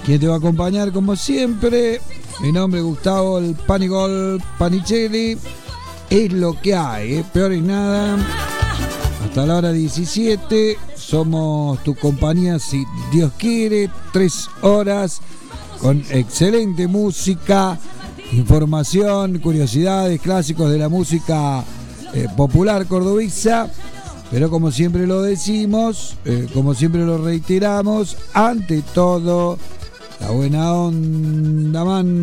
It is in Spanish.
Quien te va a acompañar como siempre, mi nombre es Gustavo el Panigol Panichelli. Es lo que hay, peor es nada. Hasta la hora 17 somos tu compañía, si Dios quiere, 3 horas con excelente música, información, curiosidades, clásicos de la música popular cordobesa. Pero como siempre lo decimos, como siempre lo reiteramos, ante todo, la buena onda, man.